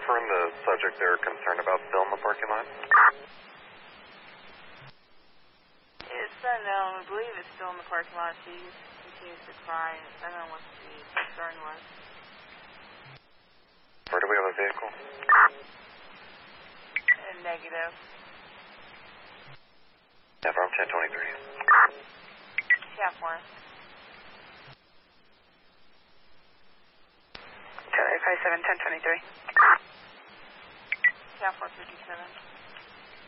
confirm the subject they're concerned about still in the parking lot? It's unknown. I believe it's still in the parking lot. She continues to cry. I don't know what the concern was. Where do we have a vehicle? Negative. Yeah, from 1023. Chaffworth. Charlie 57, 1023. Chaffworth 57.